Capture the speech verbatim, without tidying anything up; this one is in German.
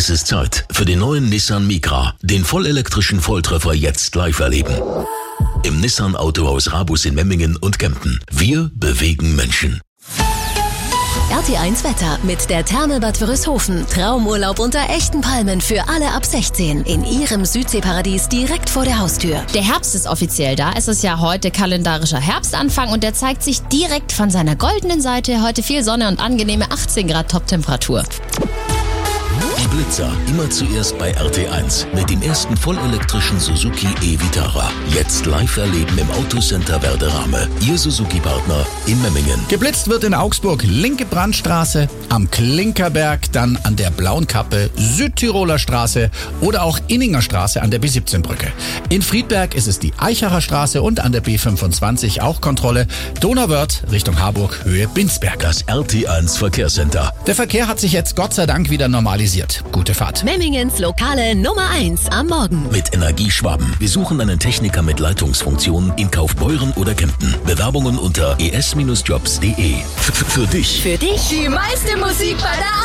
Es ist Zeit für den neuen Nissan Micra, den vollelektrischen Volltreffer jetzt live erleben. Im Nissan Autohaus Rabus in Memmingen und Kempten. Wir bewegen Menschen. R T eins Wetter mit der Therme Bad Wörishofen. Traumurlaub unter echten Palmen für alle ab sechzehn. In ihrem Südseeparadies direkt vor der Haustür. Der Herbst ist offiziell da. Es ist ja heute kalendarischer Herbstanfang und der zeigt sich direkt von seiner goldenen Seite. Heute viel Sonne und angenehme achtzehn Grad Toptemperatur. Die Blitzer immer zuerst bei R T eins mit dem ersten vollelektrischen Suzuki e-Vitara. Jetzt live erleben im Autocenter Werderame. Ihr Suzuki-Partner in Memmingen. Geblitzt wird in Augsburg linke Brandstraße, am Klinkerberg, dann an der Blauen Kappe, Südtiroler Straße oder auch Inninger Straße an der B siebzehn Brücke. In Friedberg ist es die Eichacher Straße und an der B fünfundzwanzig auch Kontrolle. Donauwörth Richtung Harburg, Höhe Binsberg. Das R T eins Verkehrscenter. Der Verkehr hat sich jetzt Gott sei Dank wieder normalisiert. Gute Fahrt. Memmingens lokale Nummer eins am Morgen. Mit Energieschwaben. Wir suchen einen Techniker mit Leitungsfunktion in Kaufbeuren oder Kempten. Bewerbungen unter e s Bindestrich jobs punkt de. F- Für dich. Für dich Die meiste Musik bei der